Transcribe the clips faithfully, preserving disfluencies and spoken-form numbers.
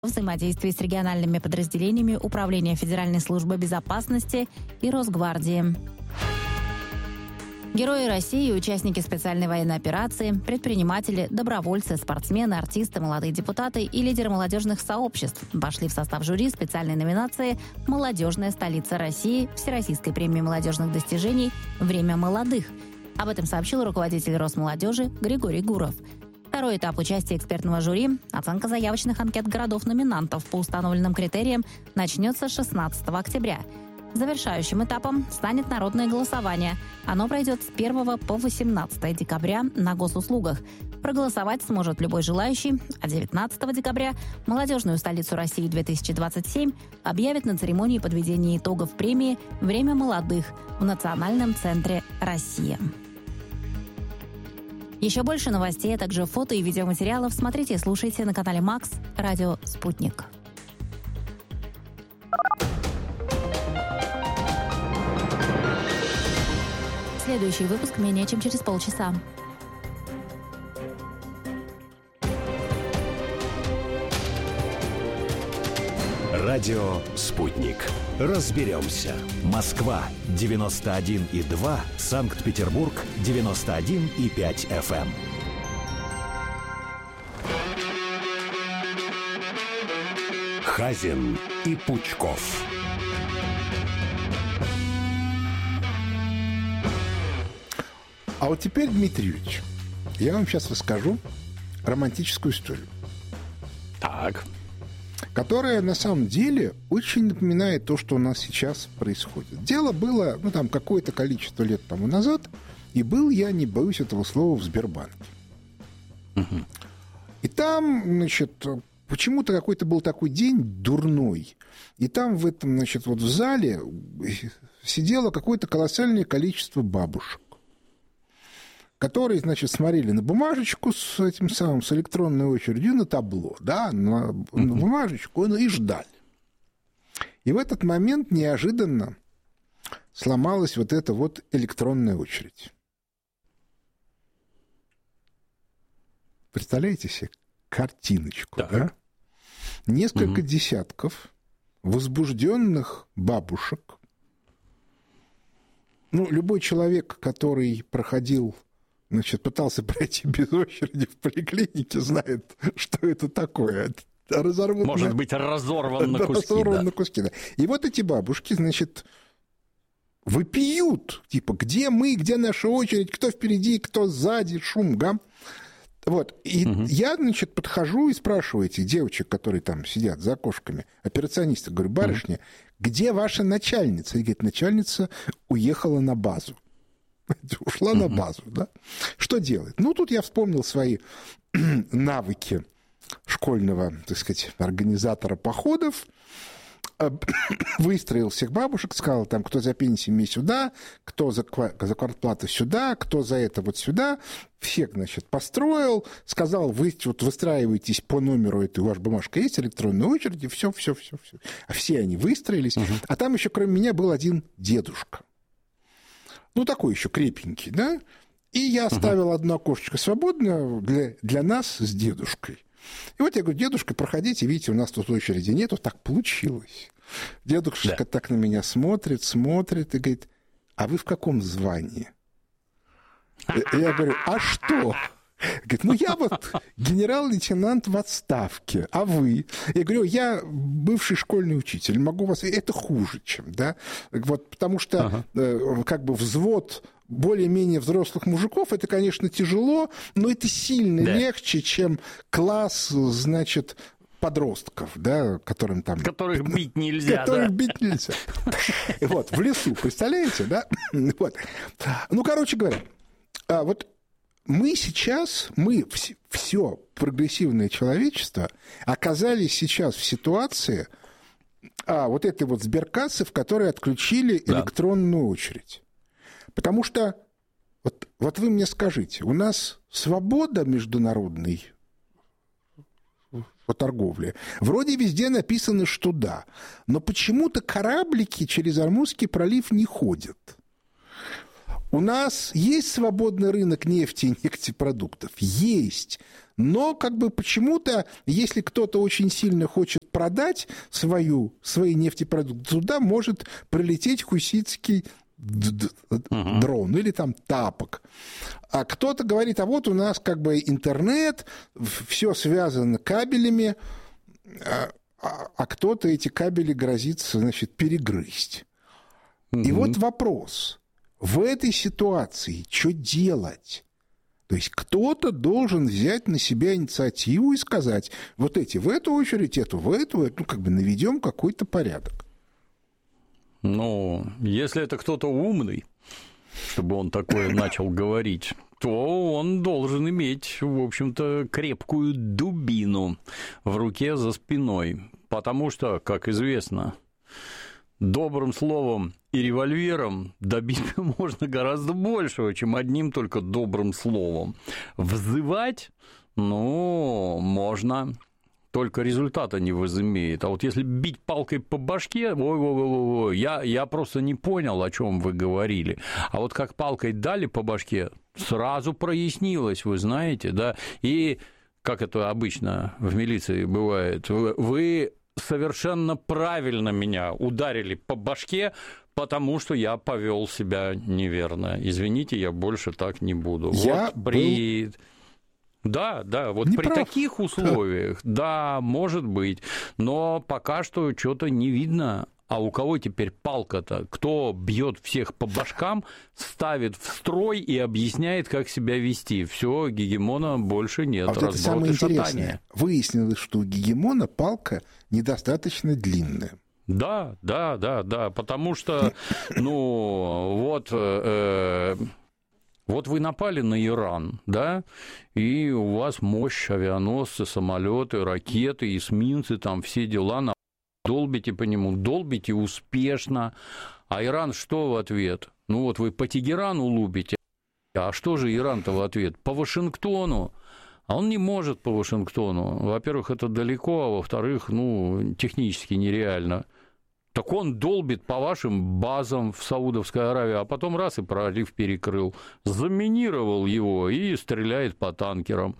взаимодействии с региональными подразделениями Управления Федеральной службы безопасности и Росгвардии. Герои России, участники специальной военной операции, предприниматели, добровольцы, спортсмены, артисты, молодые депутаты и лидеры молодежных сообществ вошли в состав жюри специальной номинации «Молодежная столица России» Всероссийской премии молодежных достижений «Время молодых». Об этом сообщил руководитель Росмолодежи Григорий Гуров. Второй этап участия экспертного жюри – оценка заявочных анкет городов-номинантов по установленным критериям – начнется шестнадцатого октября. Завершающим этапом станет народное голосование. Оно пройдет с первого по восемнадцатое декабря на госуслугах. Проголосовать сможет любой желающий, а девятнадцатого декабря «Молодежную столицу России-две тысячи двадцать семь» объявят на церемонии подведения итогов премии «Время молодых» в Национальном центре «Россия». Еще больше новостей, а также фото и видеоматериалов смотрите и слушайте на канале Макс Радио Спутник. Следующий выпуск менее чем через полчаса. Радио «Спутник». Разберемся. Москва девяносто один и два, Санкт-Петербург девяносто один и пять эф эм. Хазин и Пучков. А вот теперь, Дмитрий Юрьевич, я вам сейчас расскажу романтическую историю. Так. Которая на самом деле очень напоминает то, что у нас сейчас происходит. Дело было, ну, там, какое-то количество лет тому назад, и был я, не боюсь этого слова, в Сбербанке. Угу. И там, значит, почему-то какой-то был такой день дурной, и там в этом, значит, вот в зале сидело какое-то колоссальное количество бабушек, которые, значит, смотрели на бумажечку с этим самым, с электронной очередью, на табло, да, на, на бумажечку, и ждали. И в этот момент неожиданно сломалась вот эта вот электронная очередь. Представляете себе картиночку, так. Да? Несколько угу. десятков возбужденных бабушек. Ну, любой человек, который проходил... Значит, пытался пройти без очереди в поликлинике, знает, что это такое. Разорвут Может на... быть, разорван на куски. Разорван да. на куски, да. И вот эти бабушки, значит, вопиют, типа, где мы, где наша очередь, кто впереди, кто сзади, шум, гам. Вот, и угу. я, значит, подхожу и спрашиваю этих девочек, которые там сидят за окошками, операционистов, говорю, барышня, угу. где ваша начальница? И говорит, начальница уехала на базу. Ушла uh-huh. на базу, да? Что делает? Ну, тут я вспомнил свои навыки школьного, так сказать, организатора походов, выстроил всех бабушек, сказал, там, кто за пенсиями сюда, кто за, за квартплату сюда, кто за это вот сюда, всех, значит, построил, сказал, вы вот выстраиваетесь по номеру этой, у вас бумажка есть, электронной очереди, все, все, все, все. А все они выстроились, uh-huh. а там еще кроме меня был один дедушка. Ну, такой еще крепенький, да? И я оставил uh-huh. одно окошечко свободное для, для нас с дедушкой. И вот я говорю, дедушка, проходите, видите, у нас тут очереди нет, вот так получилось. Дедушка да. так на меня смотрит, смотрит и говорит, а вы в каком звании? Я говорю, а что? Говорит, ну я вот генерал-лейтенант в отставке, а вы? Я говорю, я бывший школьный учитель, могу вас... Это хуже, чем, да? Вот, потому что ага. э, как бы взвод более-менее взрослых мужиков, это, конечно, тяжело, но это сильно да. легче, чем класс, значит, подростков, да, которым там... Которых бить нельзя, Которых да? бить нельзя. Вот, в лесу, представляете, да? Вот. Ну, короче говоря, вот мы сейчас, мы все прогрессивное человечество оказались сейчас в ситуации а, вот этой вот сберкассы, в которой отключили да. электронную очередь. Потому что, вот, вот вы мне скажите, у нас свобода международной по торговле. Вроде везде написано, что да. Но почему-то кораблики через Ормузский пролив не ходят. У нас есть свободный рынок нефти и нефтепродуктов? Есть. Но как бы почему-то, если кто-то очень сильно хочет продать свою, свои нефтепродукты, туда может прилететь хуситский дрон или там тапок. А кто-то говорит, а вот у нас как бы интернет, все связано кабелями, а, а кто-то эти кабели грозится, значит, перегрызть. Mm-hmm. И вот вопрос. В этой ситуации что делать? То есть кто-то должен взять на себя инициативу и сказать, вот эти в эту очередь, эту в эту, эту, ну, как бы наведем какой-то порядок. Ну, если это кто-то умный, чтобы он такое начал говорить, то он должен иметь, в общем-то, крепкую дубину в руке за спиной. Потому что, как известно, добрым словом и револьвером добить можно гораздо большего, чем одним только добрым словом. Взывать, ну, можно, только результата не возымеет. А вот если бить палкой по башке, ой-ой-ой, я, я просто не понял, о чем вы говорили. А вот как палкой дали по башке, сразу прояснилось, вы знаете, да, и как это обычно в милиции бывает, вы совершенно правильно меня ударили по башке, потому что я повел себя неверно. Извините, я больше так не буду. Я вот при... был... Да, да, вот не при прав. таких условиях, да, может быть, но пока что что-то не видно. А у кого теперь палка-то? Кто бьет всех по башкам, ставит в строй и объясняет, как себя вести? Все, гегемона больше нет. А вот это самое интересное. Выяснилось, что у гегемона палка недостаточно длинная. Да, да, да, да, потому что, ну, вот... Э, Вот вы напали на Иран, да, и у вас мощь, авианосцы, самолеты, ракеты, эсминцы, там все дела, долбите по нему, долбите успешно. А Иран что в ответ? Ну вот вы по Тегерану лупите, а что же Иран-то в ответ? По Вашингтону. А он не может по Вашингтону. Во-первых, это далеко, а во-вторых, ну, технически нереально. Так он долбит по вашим базам в Саудовской Аравии, а потом раз и пролив перекрыл, заминировал его и стреляет по танкерам.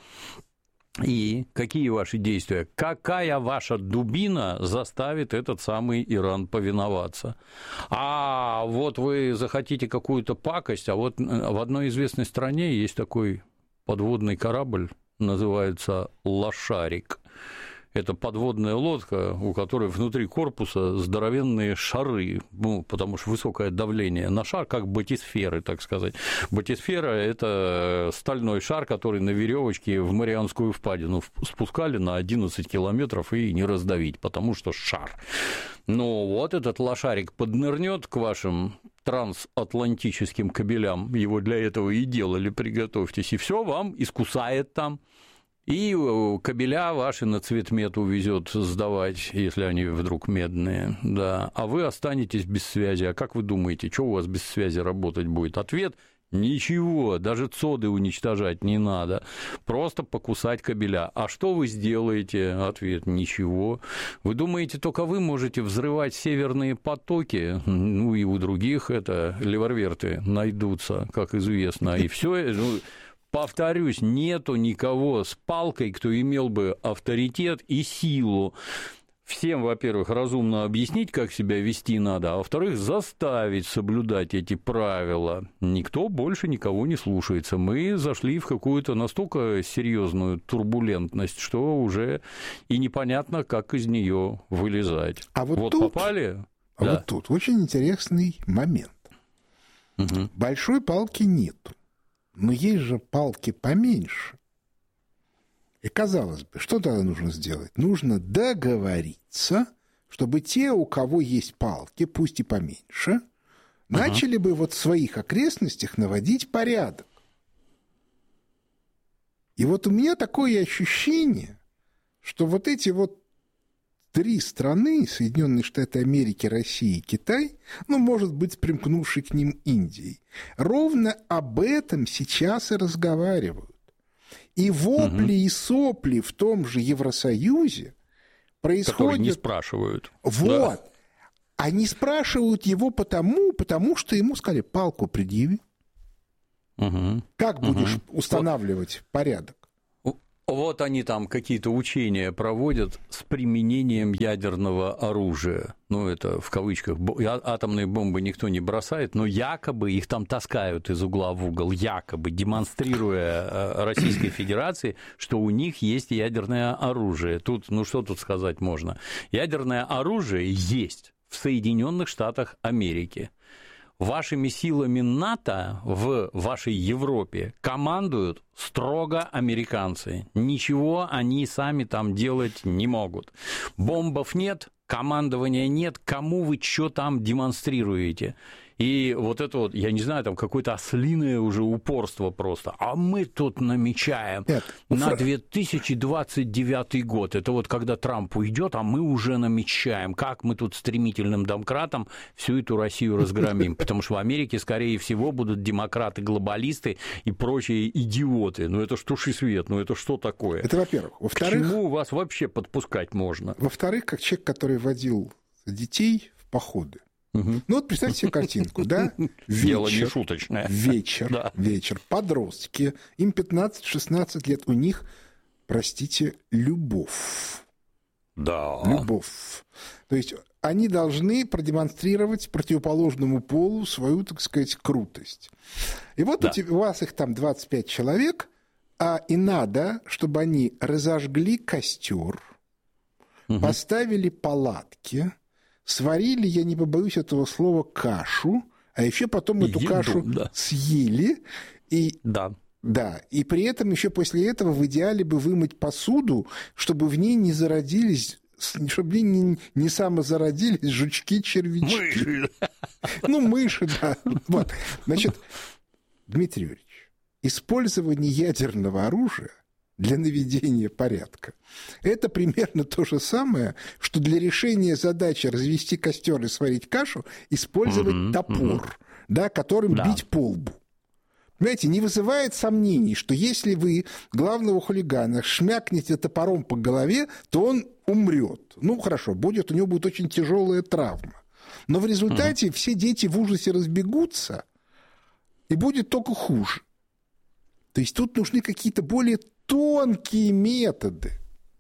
И какие ваши действия? Какая ваша дубина заставит этот самый Иран повиноваться? А вот вы захотите какую-то пакость, а вот в одной известной стране есть такой подводный корабль, называется «Лошарик». Это подводная лодка, у которой внутри корпуса здоровенные шары, ну, потому что высокое давление на шар, как батисферы, так сказать. Батисфера – это стальной шар, который на веревочке в Марианскую впадину спускали на одиннадцать километров и не раздавить, потому что шар. Ну, вот этот лошарик поднырнет к вашим трансатлантическим кабелям, его для этого и делали, приготовьтесь, и все вам искусает там. И кабеля ваши на цветмет увезет сдавать, если они вдруг медные, да, а вы останетесь без связи. А как вы думаете, что у вас без связи работать будет? Ответ – ничего, даже цоды уничтожать не надо, просто покусать кабеля. А что вы сделаете? Ответ – ничего. Вы думаете, только вы можете взрывать северные потоки? Ну, и у других это леворверты найдутся, как известно, и все. Ну, повторюсь, нету никого с палкой, кто имел бы авторитет и силу. Всем, во-первых, разумно объяснить, как себя вести надо, а во-вторых, заставить соблюдать эти правила. Никто больше никого не слушается. Мы зашли в какую-то настолько серьезную турбулентность, что уже и непонятно, как из нее вылезать. А вот, вот тут, попали. А да. вот тут очень интересный момент. Угу. Большой палки нету. Но есть же палки поменьше. И, казалось бы, что тогда нужно сделать? Нужно договориться, чтобы те, у кого есть палки, пусть и поменьше, uh-huh. начали бы вот в своих окрестностях наводить порядок. И вот у меня такое ощущение, что вот эти вот три страны, Соединенные Штаты Америки, Россия и Китай, ну, может быть, примкнувший к ним Индией, ровно об этом сейчас и разговаривают. И вопли угу. и сопли в том же Евросоюзе происходят... Которые не спрашивают. Вот. Да. Они спрашивают его потому, потому что ему сказали, палку предъяви. Угу. Как будешь угу. устанавливать вот. порядок? Вот они там какие-то учения проводят с применением ядерного оружия. Ну, это в кавычках. Атомные бомбы никто не бросает, но якобы их там таскают из угла в угол, якобы демонстрируя Российской Федерации, что у них есть ядерное оружие. Тут, ну что тут сказать можно? Ядерное оружие есть в Соединенных Штатах Америки. Вашими силами НАТО в вашей Европе командуют строго американцы. Ничего они сами там делать не могут. Бомбов нет, командования нет. Кому вы что там демонстрируете? И вот это вот, я не знаю, там какое-то ослиное уже упорство просто. А мы тут намечаем Нет, на две тысячи двадцать девятый год. Это вот когда Трамп уйдет, а мы уже намечаем, как мы тут стремительным домкратом всю эту Россию разгромим. Потому что в Америке, скорее всего, будут демократы, глобалисты и прочие идиоты. Ну это ж туши свет, ну это что такое? Это во-первых. Во-вторых, к чему вас вообще подпускать можно? Во-вторых, как человек, который водил детей в походы. Угу. Ну вот представьте себе картинку, да? Вечер, дело не шуточное. Вечер, да. вечер, подростки, им пятнадцать-шестнадцать лет, у них, простите, любовь. Да. Любовь. То есть они должны продемонстрировать противоположному полу свою, так сказать, крутость. И вот да. у, тебя, у вас их там двадцать пять человек, а и надо, чтобы они разожгли костер, угу. поставили палатки, сварили, я не побоюсь этого слова, кашу, а еще потом эту Еду, кашу да. съели. И, да. Да, и при этом еще после этого в идеале бы вымыть посуду, чтобы в ней не зародились, чтобы в ней не, не самозародились жучки, червячки. Мыши. Ну, мыши, да. Вот. Значит, Дмитрий Юрьевич, использование ядерного оружия для наведения порядка. Это примерно то же самое, что для решения задачи развести костер и сварить кашу использовать mm-hmm, топор, mm-hmm. Да, которым да. бить по лбу. Понимаете, не вызывает сомнений, что если вы главного хулигана шмякнете топором по голове, то он умрет. Ну, хорошо, будет, у него будет очень тяжелая травма. Но в результате mm-hmm. все дети в ужасе разбегутся, и будет только хуже. То есть тут нужны какие-то более тонкие методы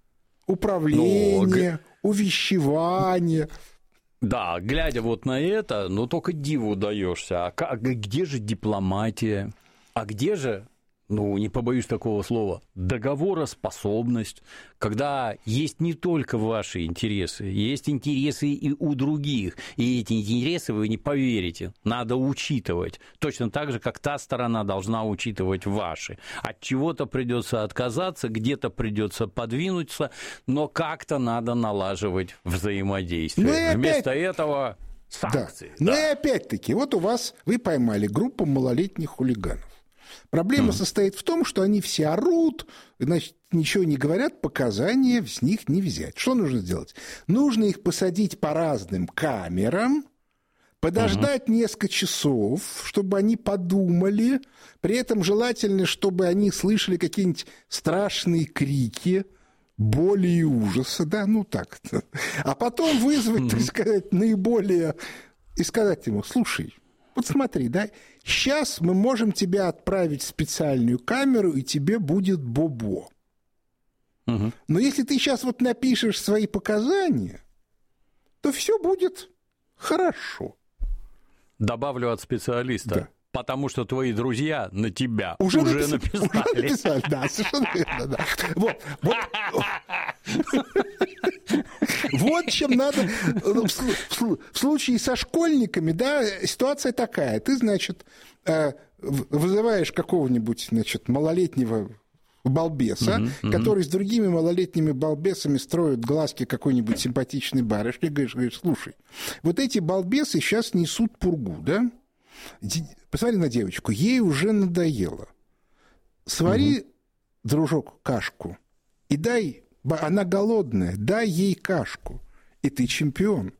управления, Но... увещевания. Да, глядя вот на это, ну только диву даешься. А как, где же дипломатия? А где же, ну не побоюсь такого слова, договороспособность, когда есть не только ваши интересы, есть интересы и у других. И эти интересы, вы не поверите, надо учитывать. Точно так же, как та сторона должна учитывать ваши. От чего-то придется отказаться, где-то придется подвинуться, но как-то надо налаживать взаимодействие. Ну опять... Вместо этого санкции. Да. Да. Ну и опять-таки, вот у вас, вы поймали группу малолетних хулиганов. Проблема mm. состоит в том, что они все орут, значит, ничего не говорят, показания с них не взять. Что нужно сделать? Нужно их посадить по разным камерам, подождать mm-hmm. несколько часов, чтобы они подумали, при этом желательно, чтобы они слышали какие-нибудь страшные крики, боли и ужаса, да, ну так-то. А потом вызвать, mm-hmm. так сказать, наиболее... и сказать ему, слушай, вот смотри, да, сейчас мы можем тебя отправить в специальную камеру, и тебе будет бобо. Угу. Но если ты сейчас вот напишешь свои показания, то все будет хорошо. Добавлю от специалиста. Да. Потому что твои друзья на тебя уже, уже напис... написали. Уже написали, да, совершенно верно, да. Вот, вот. Вот чем надо в случае со школьниками, да, ситуация такая. Ты, значит, вызываешь какого-нибудь, значит, малолетнего балбеса, uh-huh, uh-huh. который с другими малолетними балбесами строит глазки какой-нибудь симпатичной барышни, говоришь, говоришь, слушай, вот эти балбесы сейчас несут пургу, да? Посмотри на девочку, ей уже надоело. Свари, uh-huh. дружок, кашку и дай, она голодная, дай ей кашку, и ты чемпион.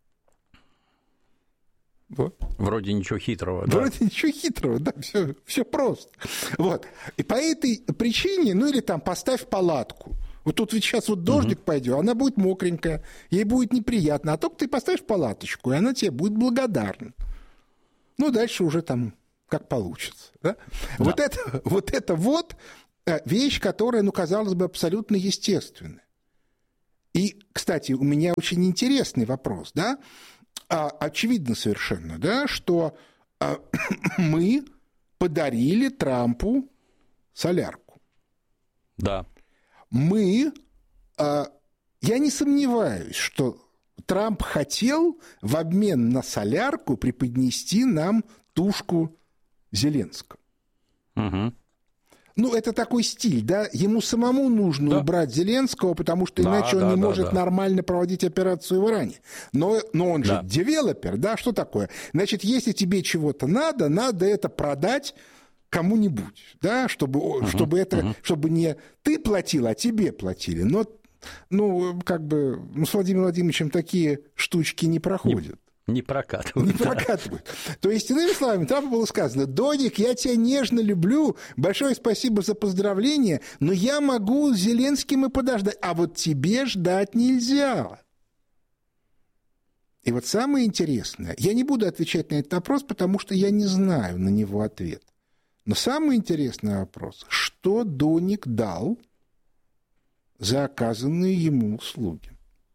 Вот. Вроде ничего хитрого, да? Вроде ничего хитрого, да, все, все просто. Вот. И по этой причине, ну или там поставь палатку. Вот тут ведь сейчас вот дождик угу. пойдет, она будет мокренькая, ей будет неприятно, а только ты поставишь палаточку, и она тебе будет благодарна. Ну, дальше уже там как получится. Да? Да. Вот, это, вот это вот вещь, которая, ну, казалось бы, абсолютно естественная. И, кстати, у меня очень интересный вопрос, да? Очевидно совершенно, да, что мы подарили Трампу солярку. Да. Мы, я не сомневаюсь, что Трамп хотел в обмен на солярку преподнести нам тушку Зеленского. Угу. Ну, это такой стиль, да, ему самому нужно да. убрать Зеленского, потому что да, иначе он да, не да, может да. нормально проводить операцию в Иране. Но, но он же да. девелопер, да, что такое? Значит, если тебе чего-то надо, надо это продать кому-нибудь, да, чтобы, uh-huh, чтобы, это, uh-huh. чтобы не ты платил, а тебе платили. Но, ну, как бы, ну, с Владимиром Владимировичем такие штучки не проходят. Не прокатывают. Не прокатывают. Да. То есть, иными словами, Трампу было сказано: Доник, я тебя нежно люблю, большое спасибо за поздравления, но я могу с Зеленским и подождать, а вот тебе ждать нельзя. И вот самое интересное, я не буду отвечать на этот вопрос, потому что я не знаю на него ответ. Но самый интересный вопрос, что Доник дал за оказанные ему услуги?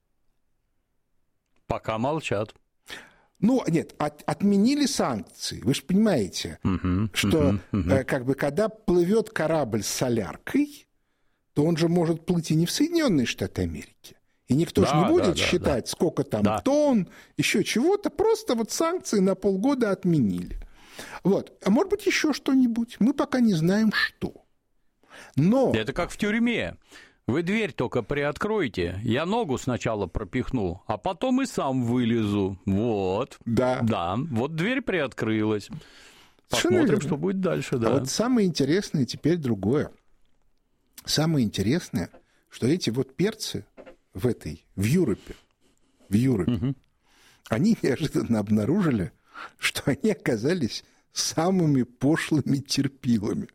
Пока молчат. Ну, нет, от, отменили санкции. Вы же понимаете, uh-huh, что uh-huh, uh-huh. Э, как бы, когда плывет корабль с соляркой, то он же может плыть и не в Соединенные Штаты Америки. И никто да, же не будет да, считать, да, сколько там да. тонн, еще чего-то. Просто вот санкции на полгода отменили. Вот. А может быть, еще что-нибудь. Мы пока не знаем, что. Но... Это как в тюрьме. Вы дверь только приоткройте, я ногу сначала пропихну, а потом и сам вылезу. Вот. Да. Да, вот дверь приоткрылась. Посмотрим, что будет дальше. Да. А вот самое интересное теперь другое. Самое интересное, что эти вот перцы в этой, в Европе, в Европе, угу. они неожиданно обнаружили, что они оказались самыми пошлыми терпилами.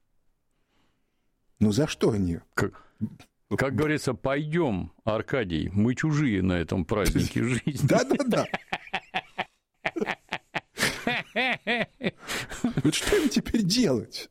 Ну, за что они? Как, как говорится, пойдем, Аркадий, мы чужие на этом празднике жизни. Да-да-да. Вот что им теперь делать?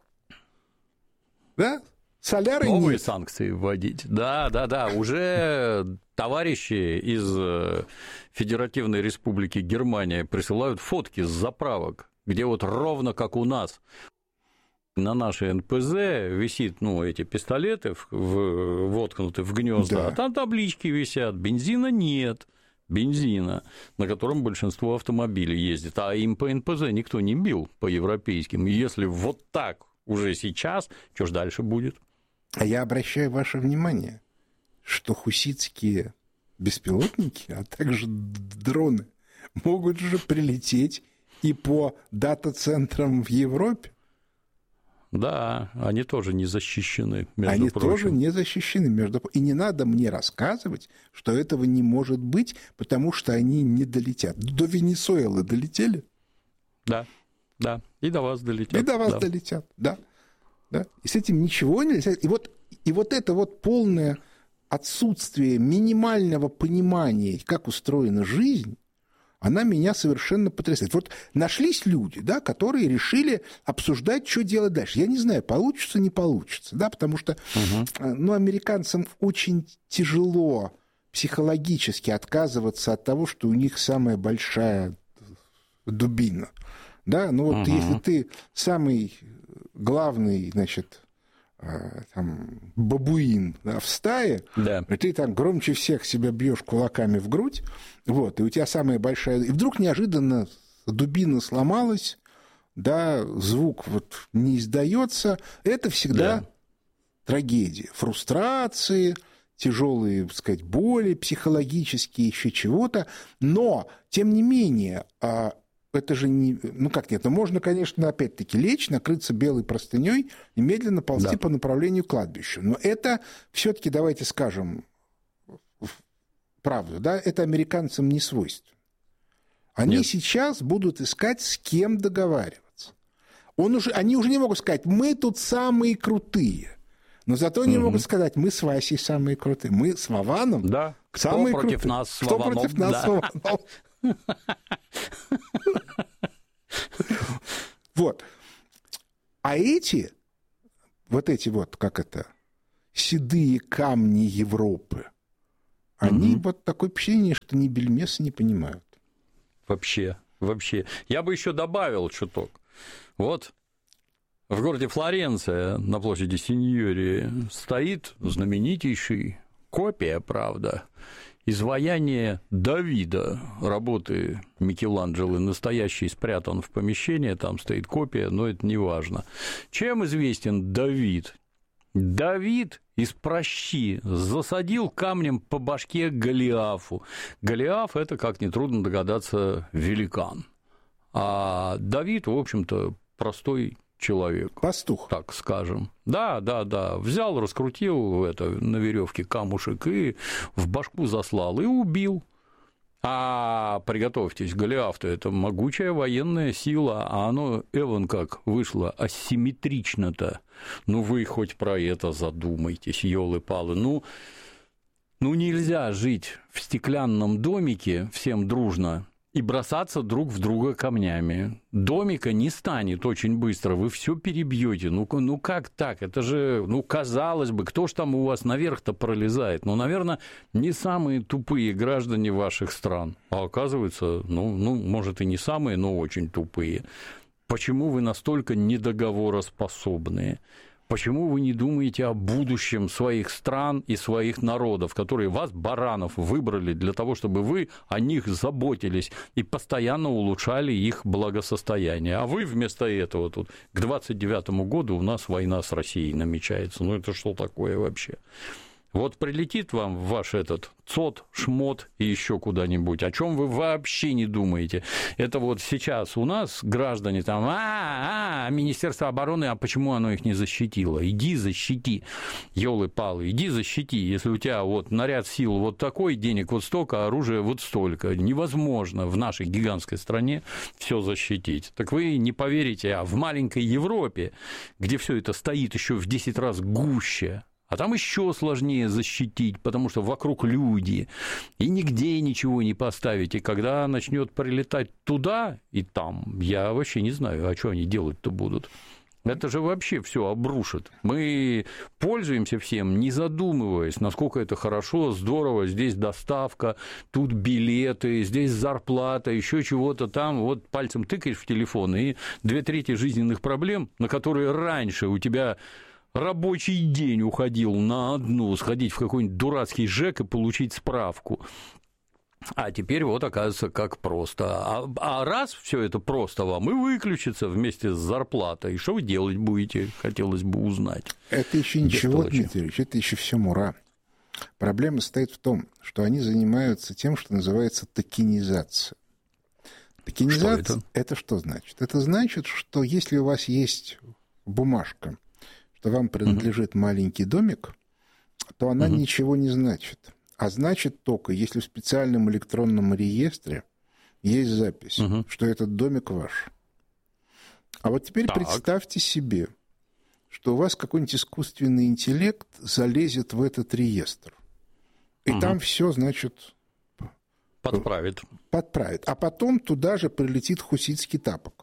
Да? Соляры нет. Новые санкции вводить. Да-да-да, уже товарищи из Федеративной Республики Германия присылают фотки с заправок, где вот ровно как у нас. На нашей эн пэ зэ висит, ну, эти пистолеты в, в, воткнуты в гнезда, да. а там таблички висят, бензина нет, бензина, на котором большинство автомобилей ездит, а им по эн пэ зэ никто не бил по европейским. И если вот так уже сейчас, что ж дальше будет? А я обращаю ваше внимание, что хуситские беспилотники, а также дроны могут же прилететь и по дата-центрам в Европе. Да, они тоже не защищены, между они прочим. Они тоже не защищены, между прочим. И не надо мне рассказывать, что этого не может быть, потому что они не долетят. До Венесуэлы долетели? Да, да, и до вас долетят. И до вас да. долетят, да. да. И с этим ничего нельзя. И вот, и вот это вот полное отсутствие минимального понимания, как устроена жизнь, она меня совершенно потрясает. Вот нашлись люди, да, которые решили обсуждать, что делать дальше. Я не знаю, получится, не получится, да, потому что угу. ну, американцам очень тяжело психологически отказываться от того, что у них самая большая дубина. Да? Ну вот угу. если ты самый главный, значит, там, бабуин, да, в стае, да. и ты там громче всех себя бьешь кулаками в грудь, вот, и у тебя самая большая... И вдруг неожиданно дубина сломалась, да, звук вот не издается, это всегда да. трагедия. Фрустрации, тяжелые, так сказать, боли психологические, еще чего-то, но, тем не менее... Это же не... Ну, как нет? Ну, можно, конечно, опять-таки лечь, накрыться белой простыней и медленно ползти да. по направлению к кладбищу. Но это все-таки, давайте скажем правду, да, это американцам не свойственно. Они нет. сейчас будут искать, с кем договариваться. Он уже... Они уже не могут сказать, мы тут самые крутые. Но зато они угу. могут сказать, мы с Васей самые крутые. Мы с Вованом да. самые Кто крутые. против нас с Кто Вованом? против нас да. с Вованом? Вот. А эти, вот эти вот, как это, седые камни Европы, они угу. вот такое впечатление, что ни бельмеса не понимают. Вообще, вообще. Я бы еще добавил чуток. Вот в городе Флоренция на площади Синьори стоит знаменитейший, копия, правда, изваяние Давида, работы Микеланджело, настоящий спрятан в помещении, там стоит копия, но это не важно. Чем известен Давид? Давид из пращи засадил камнем по башке Голиафу. Голиаф – это, как нетрудно догадаться, великан. А Давид, в общем-то, простой человек. Пастух. Так скажем. Да, да, да. Взял, раскрутил это, на веревке камушек и в башку заслал, и убил. А приготовьтесь, Голиаф-то это могучая военная сила, а оно, эван как, вышло асимметрично-то. Ну, вы хоть про это задумайтесь, ёлы-палы. Ну, ну, нельзя жить в стеклянном домике всем дружно и бросаться друг в друга камнями. Домика не станет очень быстро, вы все перебьете. Ну, ну как так? Это же, ну, казалось бы, кто ж там у вас наверх-то пролезает? Ну, наверное, не самые тупые граждане ваших стран. А оказывается, ну, ну, может, и не самые, но очень тупые. Почему вы настолько недоговороспособные? Почему вы не думаете о будущем своих стран и своих народов, которые вас, баранов, выбрали для того, чтобы вы о них заботились и постоянно улучшали их благосостояние? А вы вместо этого тут к двадцать девятому году у нас война с Россией намечается. Ну это что такое вообще? Вот прилетит вам ваш этот ЦОД, ШМОД и еще куда-нибудь, о чем вы вообще не думаете. Это вот сейчас у нас граждане там, а, а, Министерство обороны, а почему оно их не защитило? Иди защити, ёлы-палы, иди защити. Если у тебя вот наряд сил вот такой, денег вот столько, оружия вот столько. Невозможно в нашей гигантской стране все защитить. Так вы не поверите, а в маленькой Европе, где все это стоит еще в десять раз гуще, а там еще сложнее защитить, потому что вокруг люди, и нигде ничего не поставить. И когда начнет прилетать туда и там, я вообще не знаю, а что они делать-то будут. Это же вообще все обрушит. Мы пользуемся всем, не задумываясь, насколько это хорошо, здорово. Здесь доставка, тут билеты, здесь зарплата, еще чего-то там. Вот пальцем тыкаешь в телефон, и две трети жизненных проблем, на которые раньше у тебя рабочий день уходил на одну, сходить в какой-нибудь дурацкий ЖЭК и получить справку. А теперь вот оказывается как просто. А, а раз все это просто вам и выключится вместе с зарплатой. И что вы делать будете, хотелось бы узнать. Это еще ничего, Дмитрий Ильич, это еще все мура. Проблема состоит в том, что они занимаются тем, что называется токенизация. Токенизация – это? это что значит? Это значит, что если у вас есть бумажка, что вам принадлежит uh-huh. маленький домик, то она uh-huh. ничего не значит. А значит только, если в специальном электронном реестре есть запись, uh-huh. что этот домик ваш. А вот теперь так. представьте себе, что у вас какой-нибудь искусственный интеллект залезет в этот реестр. И uh-huh. там все, значит... Подправит. Подправит. А потом туда же прилетит хуситский тапок.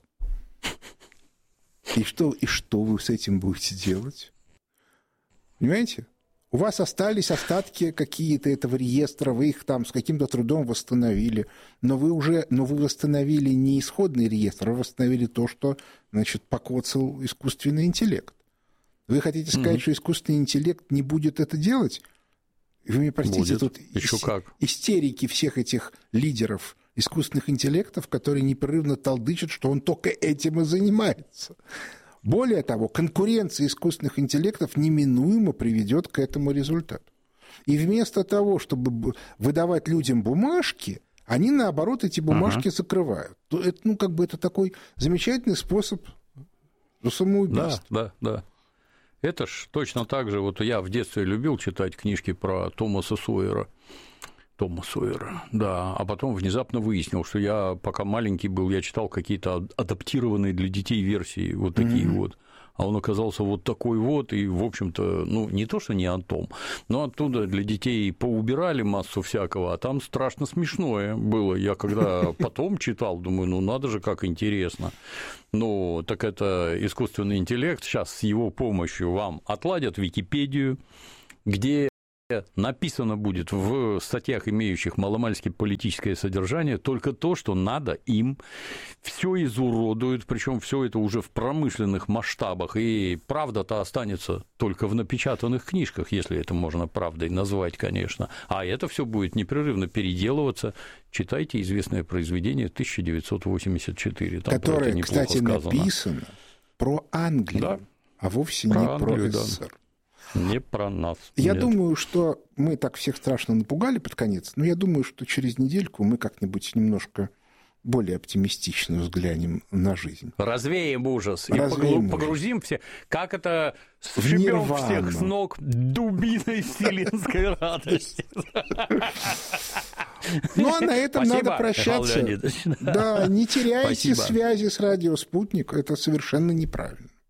И что, и что вы с этим будете делать? Понимаете? У вас остались остатки какие-то этого реестра, вы их там с каким-то трудом восстановили, но вы уже, но вы восстановили не исходный реестр, а восстановили то, что, значит, покоцал искусственный интеллект. Вы хотите сказать, mm-hmm. что искусственный интеллект не будет это делать? Вы мне простите, будет. Тут Еще ис- как. истерики всех этих лидеров искусственных интеллектов, которые непрерывно толдычат, что он только этим и занимается. Более того, конкуренция искусственных интеллектов неминуемо приведет к этому результату. И вместо того, чтобы выдавать людям бумажки, они, наоборот, эти бумажки ага. закрывают. Это, ну, как бы это такой замечательный способ самоубийства. Да, да, да. Это ж точно так же, вот я в детстве любил читать книжки про Томаса Сойера. Тома Сойера, да, а потом внезапно выяснил, что я, пока маленький был, я читал какие-то адаптированные для детей версии, вот такие mm-hmm. вот. а он оказался вот такой вот, и, в общем-то, ну, не то, что не о том, но оттуда для детей поубирали массу всякого, а там страшно смешное было. Я когда потом читал, думаю, ну, надо же, как интересно. Ну, так это искусственный интеллект, сейчас с его помощью вам отладят Википедию, где написано будет в статьях, имеющих маломальски политическое содержание, только то, что надо им, все изуродуют, причем все это уже в промышленных масштабах, и правда-то останется только в напечатанных книжках, если это можно правдой назвать, конечно, а это все будет непрерывно переделываться. Читайте известное произведение тысяча девятьсот восемьдесят четыре, там которое, кстати, сказано. Написано про Англию, да? А вовсе про не Англию, про СССР. Да. Не про нас. Я нет. думаю, что мы так всех страшно напугали под конец, но я думаю, что через недельку мы как-нибудь немножко более оптимистично взглянем на жизнь. Развеем ужас. Развеем и ужас. Погрузим все. Как это сшибем всех с ног дубиной вселенской радости. Ну, а на этом Спасибо, надо прощаться. Да, не теряйте Спасибо. Связи с радио «Спутник». Это совершенно неправильно.